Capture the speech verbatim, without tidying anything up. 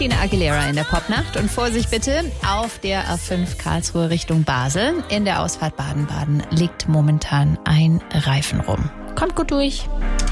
Christina Aguilera in der Popnacht. Und Vorsicht bitte, auf der A fünf Karlsruhe Richtung Basel. In der Ausfahrt Baden-Baden liegt momentan ein Reifen rum. Kommt gut durch.